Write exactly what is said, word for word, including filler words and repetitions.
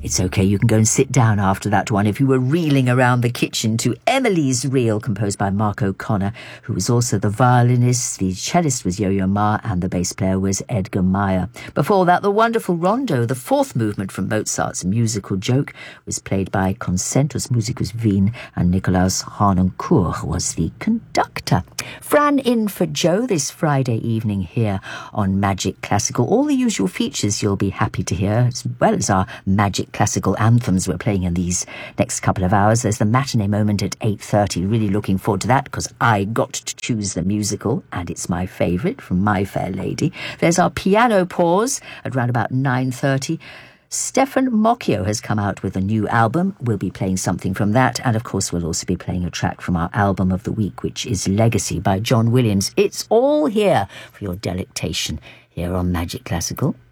It's okay, you can go and sit down after that one if you were reeling around the kitchen to Emily's Reel, composed by Mark O'Connor, who was also the violinist. The cellist was Yo-Yo Ma, and the bass player was Edgar Meyer. Before that, the wonderful Rondo, the fourth movement from Mozart's musical joke, was played by Concentus Musicus Wien, and Nikolaus Harnoncourt was the conductor. Fran in for Joe this Friday evening here on Magic Classical. All the usual features you'll be happy to hear, as well as our Magic Classical anthems we're playing in these next couple of hours. There's the matinee moment at eight thirty. Really looking forward to that, because I got to choose the musical, and it's my favourite, from My Fair Lady. There's our piano pause at round about nine thirty. Stefan Mocchio has come out with a new album. We'll be playing something from that, and of course we'll also be playing a track from our album of the week, which is Legacy by John Williams. It's all here for your delectation here on Magic Classical.